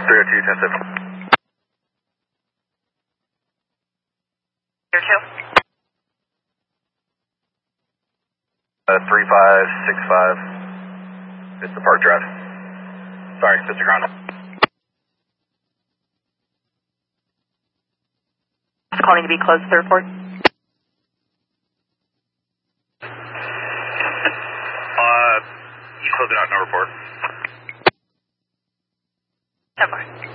302, 10-7. Here, 3565. It's the Park Drive. Sorry, Mr. Ground. calling to be closed, third port. You close it out, no report. 10-4.